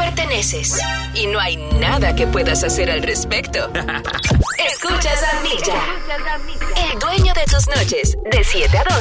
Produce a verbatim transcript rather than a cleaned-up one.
perteneces y no hay nada que puedas hacer al respecto. Escuchas a Milla, el dueño de tus noches, de siete a dos.